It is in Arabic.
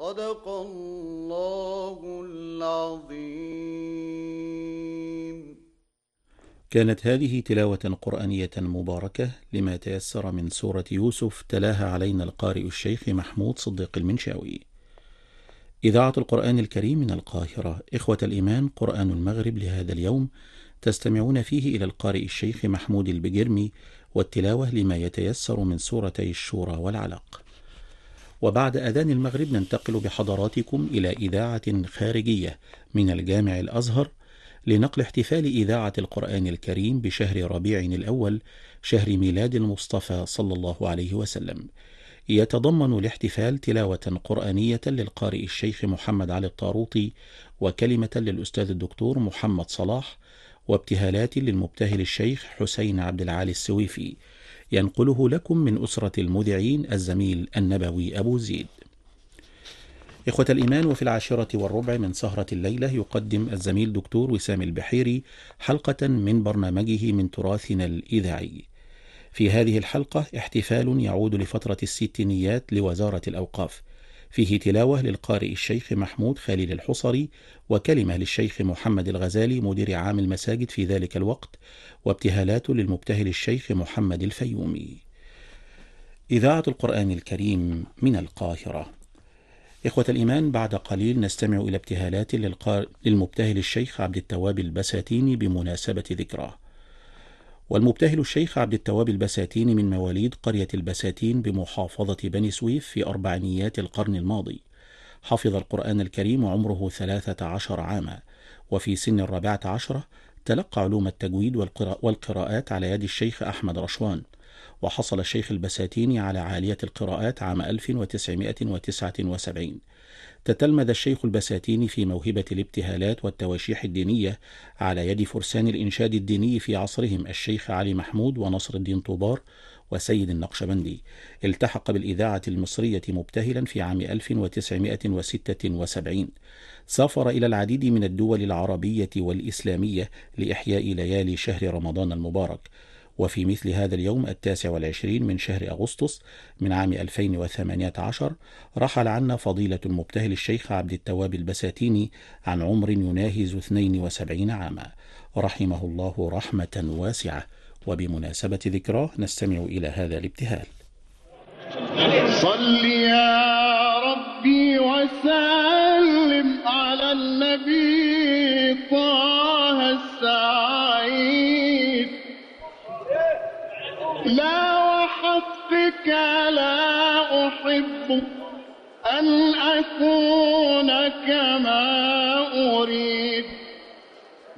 صدق الله العظيم. كانت هذه تلاوة قرآنية مباركة لما تيسر من سورة يوسف، تلاها علينا القارئ الشيخ محمود صديق المنشاوي. إذاعة القرآن الكريم من القاهرة. إخوة الإيمان، قرآن المغرب لهذا اليوم تستمعون فيه إلى القارئ الشيخ محمود البجرمي والتلاوة لما يتيسر من سورتي الشورى والعلق. وبعد أذان المغرب ننتقل بحضراتكم إلى إذاعة خارجية من الجامع الأزهر لنقل احتفال إذاعة القرآن الكريم بشهر ربيع الأول، شهر ميلاد المصطفى صلى الله عليه وسلم. يتضمن الاحتفال تلاوة قرآنية للقارئ الشيخ محمد علي الطاروطي، وكلمة للأستاذ الدكتور محمد صلاح، وابتهالات للمبتهل الشيخ حسين عبد العالي السويفي. ينقله لكم من أسرة المذيعين الزميل النبوي أبو زيد. إخوة الإيمان، وفي 10:15 من سهرة الليلة يقدم الزميل دكتور وسام البحيري حلقة من برنامجه من تراثنا الإذاعي. في هذه الحلقة احتفال يعود لفترة الستينيات لوزارة الأوقاف، فيه تلاوة للقارئ الشيخ محمود خليل الحصري، وكلمة للشيخ محمد الغزالي مدير عام المساجد في ذلك الوقت، وابتهالات للمبتهل الشيخ محمد الفيومي. إذاعة القرآن الكريم من القاهرة. إخوة الإيمان، بعد قليل نستمع إلى ابتهالات للمبتهل الشيخ عبد التواب البساتيني بمناسبة ذكراه. والمبتهل الشيخ عبد التواب البساتيني من مواليد قرية البساتين بمحافظة بني سويف في أربعينيات القرن الماضي. حفظ القرآن الكريم وعمره 13 عاما، وفي سن 14 تلقى علوم التجويد والقراءات على يد الشيخ أحمد رشوان. وحصل الشيخ البساتيني على عالية القراءات عام 1979. تتلمذ الشيخ البساتيني في موهبة الابتهالات والتواشيح الدينية على يد فرسان الإنشاد الديني في عصرهم الشيخ علي محمود ونصر الدين طوبار وسيد النقشبندي. التحق بالإذاعة المصرية مبتهلا في عام 1976. سافر إلى العديد من الدول العربية والإسلامية لإحياء ليالي شهر رمضان المبارك. وفي مثل هذا اليوم 29 من شهر أغسطس من عام 2018 رحل عنا فضيلة المبتهل الشيخ عبد التواب البساتيني عن عمر يناهز 72 عاما، رحمه الله رحمة واسعة. وبمناسبة ذكراه نستمع إلى هذا الابتهال. صل يا ربي وسلم على النبي طه السعيد، لا وحقك لا أحب أن أكون كما أريد.